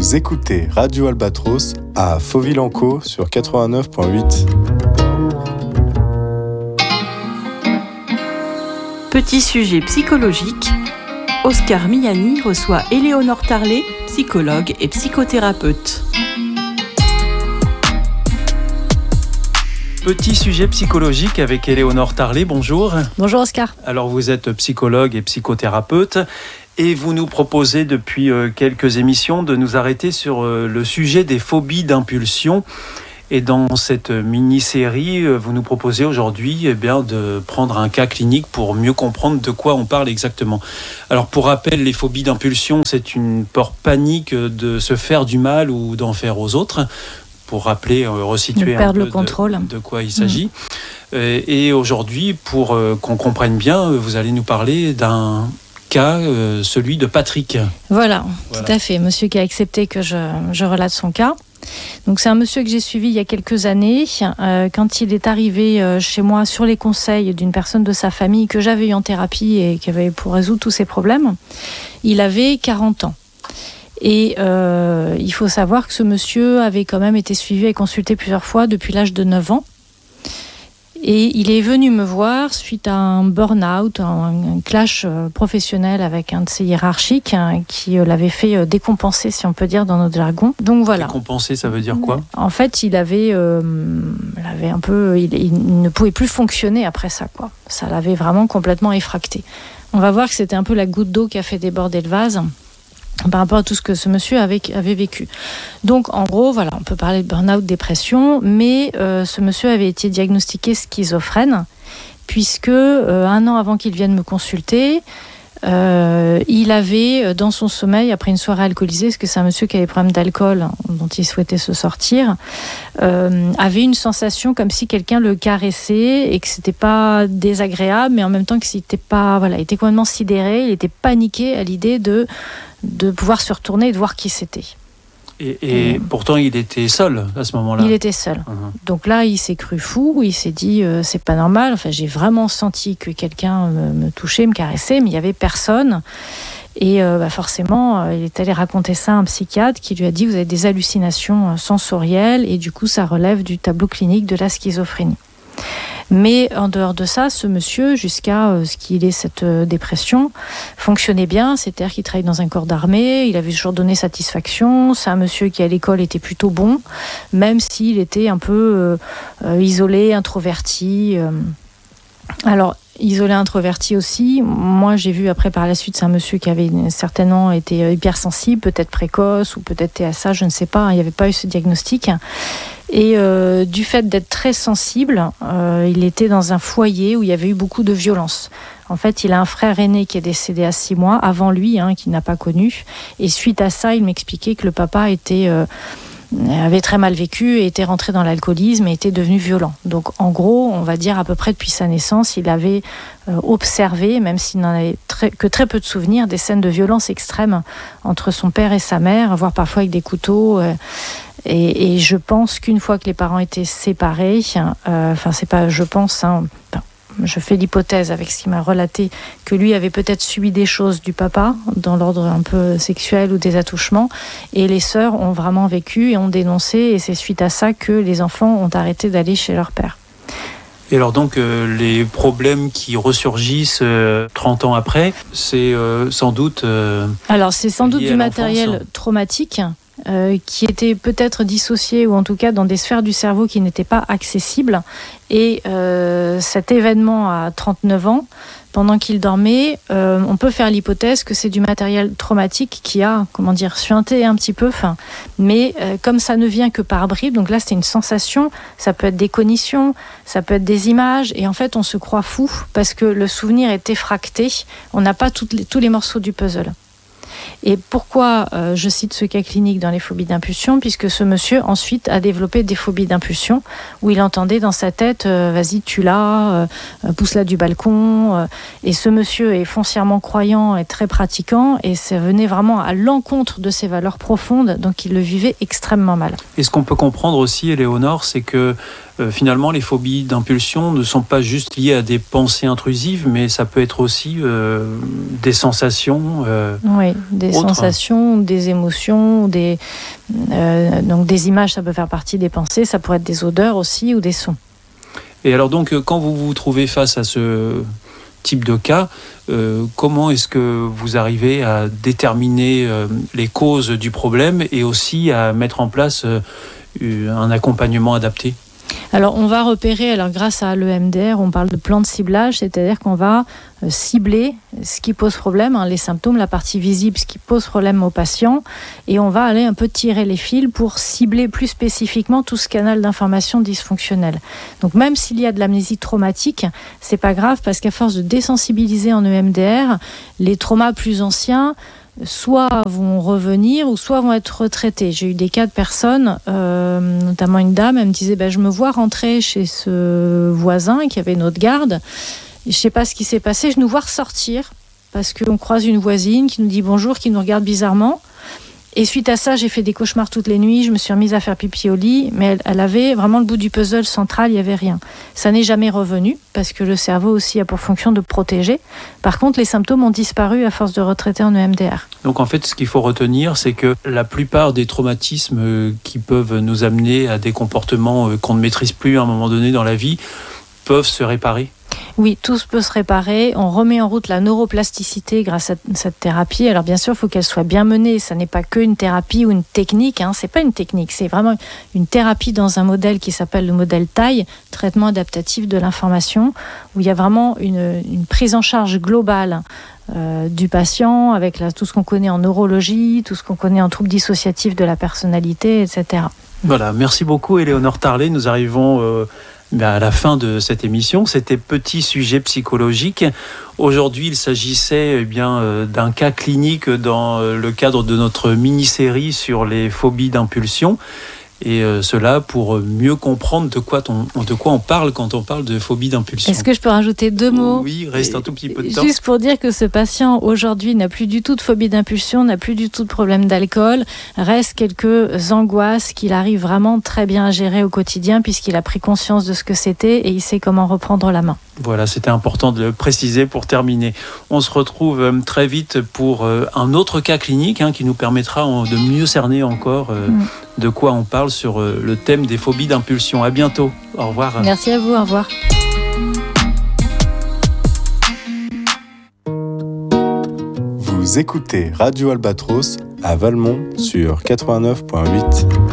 Vous écoutez Radio Albatros à Fauville-en-Caux sur 89.8. Petit sujet psychologique, Oscar Miani reçoit Éléonore Tarlet, psychologue et psychothérapeute. Petit sujet psychologique avec Éléonore Tarlet, bonjour. Bonjour Oscar. Alors vous êtes psychologue et psychothérapeute et vous nous proposez depuis quelques émissions de nous arrêter sur le sujet des phobies d'impulsion. Et dans cette mini-série, vous nous proposez aujourd'hui de prendre un cas clinique pour mieux comprendre de quoi on parle exactement. Alors pour rappel, les phobies d'impulsion, c'est une peur panique de se faire du mal ou d'en faire aux autres. Pour rappeler, resituer un peu de quoi il s'agit. Et aujourd'hui, pour qu'on comprenne bien, vous allez nous parler d'un cas, celui de Patrick. Voilà, tout à fait. Monsieur qui a accepté que je relate son cas. Donc c'est un monsieur que j'ai suivi il y a quelques années. Quand il est arrivé chez moi sur les conseils d'une personne de sa famille que j'avais eu en thérapie et qui avait pour résoudre tous ses problèmes, il avait 40 ans. Et il faut savoir que ce monsieur avait quand même été suivi et consulté plusieurs fois depuis l'âge de 9 ans. Et il est venu me voir suite à un burn-out, un clash professionnel avec un de ses hiérarchiques qui l'avait fait décompenser, si on peut dire, dans notre jargon. Donc voilà. Décompenser, ça veut dire quoi ? En fait, il ne pouvait plus fonctionner après ça, quoi. Ça l'avait vraiment complètement effracté. On va voir que c'était un peu la goutte d'eau qui a fait déborder le vase par rapport à tout ce que ce monsieur avait vécu. Donc, en gros, voilà, on peut parler de burn-out, dépression, mais ce monsieur avait été diagnostiqué schizophrène, puisque 1 an avant qu'il vienne me consulter, il avait, dans son sommeil, après une soirée alcoolisée, parce que c'est un monsieur qui avait des problèmes d'alcool dont il souhaitait se sortir, avait une sensation comme si quelqu'un le caressait et que c'était pas désagréable, mais en même temps que c'était pas, voilà, il était complètement sidéré, il était paniqué à l'idée de pouvoir se retourner et de voir qui c'était. Et pourtant, il était seul à ce moment-là. Il était seul. Donc là, il s'est cru fou, il s'est dit c'est pas normal. Enfin, j'ai vraiment senti que quelqu'un me touchait, me caressait, mais il n'y avait personne. Et forcément, il est allé raconter ça à un psychiatre qui lui a dit vous avez des hallucinations sensorielles et du coup, ça relève du tableau clinique de la schizophrénie. Mais en dehors de ça, ce monsieur, jusqu'à ce qu'il ait cette dépression, fonctionnait bien. C'est-à-dire qu'il travaillait dans un corps d'armée, il avait toujours donné satisfaction. C'est un monsieur qui, à l'école, était plutôt bon, même s'il était un peu isolé, introverti. Alors, isolé, introverti aussi. Moi, j'ai vu après par la suite, c'est un monsieur qui avait certainement été hypersensible, peut-être précoce ou peut-être TSA, je ne sais pas. Il n'y avait pas eu ce diagnostic. Et du fait d'être très sensible, il était dans un foyer où il y avait eu beaucoup de violence. En fait, il a un frère aîné qui est décédé à 6 mois, avant lui, qu'il n'a pas connu. Et suite à ça, il m'expliquait que le papa avait très mal vécu et était rentré dans l'alcoolisme et était devenu violent. Donc en gros, on va dire à peu près depuis sa naissance, il avait observé, même s'il n'en avait que très peu de souvenirs, des scènes de violence extrême entre son père et sa mère, voire parfois avec des couteaux. Et je pense qu'une fois que les parents étaient séparés, c'est pas je pense, je fais l'hypothèse avec ce qu'il m'a relaté, que lui avait peut-être subi des choses du papa, dans l'ordre un peu sexuel ou des attouchements, et les sœurs ont vraiment vécu et ont dénoncé, et c'est suite à ça que les enfants ont arrêté d'aller chez leur père. Et alors donc, les problèmes qui ressurgissent 30 ans après, c'est sans doute... Alors c'est sans doute du matériel traumatique, qui était peut-être dissocié ou en tout cas dans des sphères du cerveau qui n'étaient pas accessibles. Et cet événement à 39 ans, pendant qu'il dormait, on peut faire l'hypothèse que c'est du matériel traumatique qui a, suinté un petit peu. Mais comme ça ne vient que par bribes, donc là c'était une sensation, ça peut être des cognitions, ça peut être des images, et en fait on se croit fou parce que le souvenir est effracté, on n'a pas tous les morceaux du puzzle. Et pourquoi je cite ce cas clinique dans les phobies d'impulsion ? Puisque ce monsieur ensuite a développé des phobies d'impulsion où il entendait dans sa tête vas-y tue-la, pousse-la du balcon. Et ce monsieur est foncièrement croyant et très pratiquant, et ça venait vraiment à l'encontre de ses valeurs profondes, donc il le vivait extrêmement mal. Et ce qu'on peut comprendre aussi, Éléonore, c'est que finalement, les phobies d'impulsion ne sont pas juste liées à des pensées intrusives, mais ça peut être aussi des sensations. Oui, des autres. Sensations, des émotions, donc des images, ça peut faire partie des pensées, ça pourrait être des odeurs aussi ou des sons. Et alors donc, quand vous vous trouvez face à ce type de cas, comment est-ce que vous arrivez à déterminer les causes du problème et aussi à mettre en place un accompagnement adapté ? Alors, on va repérer, grâce à l'EMDR, on parle de plan de ciblage, c'est-à-dire qu'on va cibler ce qui pose problème, les symptômes, la partie visible, ce qui pose problème au patient, et on va aller un peu tirer les fils pour cibler plus spécifiquement tout ce canal d'information dysfonctionnel. Donc, même s'il y a de l'amnésie traumatique, c'est pas grave parce qu'à force de désensibiliser en EMDR, les traumas plus anciens soit vont revenir ou soit vont être retraités. J'ai eu des cas de personnes, notamment une dame, elle me disait je me vois rentrer chez ce voisin qui avait une autre garde. Je ne sais pas ce qui s'est passé, je nous vois ressortir parce qu'on croise une voisine qui nous dit bonjour, qui nous regarde bizarrement. Et suite à ça, j'ai fait des cauchemars toutes les nuits, je me suis remise à faire pipi au lit, mais elle avait vraiment le bout du puzzle central, il n'y avait rien. Ça n'est jamais revenu, parce que le cerveau aussi a pour fonction de protéger. Par contre, les symptômes ont disparu à force de retraiter en EMDR. Donc en fait, ce qu'il faut retenir, c'est que la plupart des traumatismes qui peuvent nous amener à des comportements qu'on ne maîtrise plus à un moment donné dans la vie, peuvent se réparer. Oui, tout peut se réparer. On remet en route la neuroplasticité grâce à cette thérapie. Alors bien sûr, il faut qu'elle soit bien menée. Ça n'est pas qu'une thérapie ou une technique. C'est pas une technique, c'est vraiment une thérapie dans un modèle qui s'appelle le modèle TAI, traitement adaptatif de l'information, où il y a vraiment une prise en charge globale du patient avec tout ce qu'on connaît en neurologie, tout ce qu'on connaît en troubles dissociatifs de la personnalité, etc. Voilà, merci beaucoup Éléonore Tarlet. Nous arrivons à la fin de cette émission. C'était Petit sujet psychologique. Aujourd'hui, il s'agissait d'un cas clinique dans le cadre de notre mini-série sur les phobies d'impulsion. Et cela pour mieux comprendre de quoi on parle quand on parle de phobie d'impulsion. Est-ce que je peux rajouter 2 mots ? Oui, reste un tout petit peu de temps. Juste pour dire que ce patient, aujourd'hui, n'a plus du tout de phobie d'impulsion, n'a plus du tout de problème d'alcool. Reste quelques angoisses qu'il arrive vraiment très bien à gérer au quotidien puisqu'il a pris conscience de ce que c'était et il sait comment reprendre la main. Voilà, c'était important de le préciser pour terminer. On se retrouve très vite pour un autre cas clinique qui nous permettra de mieux cerner encore de quoi on parle sur le thème des phobies d'impulsion. À bientôt. Au revoir. Merci à vous. Au revoir. Vous écoutez Radio Albatros à Valmont sur 89.8.